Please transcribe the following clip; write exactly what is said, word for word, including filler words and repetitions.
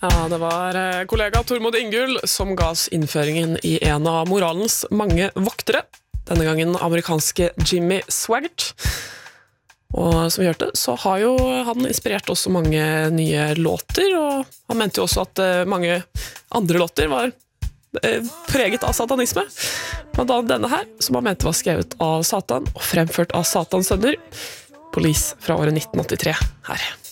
Ja, det var eh, kollega Tormod Ingull som ga oss innføringen i en av moralens mange voktere, denne gangen amerikanske Jimmy Swaggart. Og som vi hørte, så har jo han inspirert også mange nye låter, og han mente jo også at eh, mange andre låter var eh, preget av satanisme. Blant annet denne her, som han mente var skrevet av Satan og fremført av Satans sønner, Police fra året nitten åttitre her.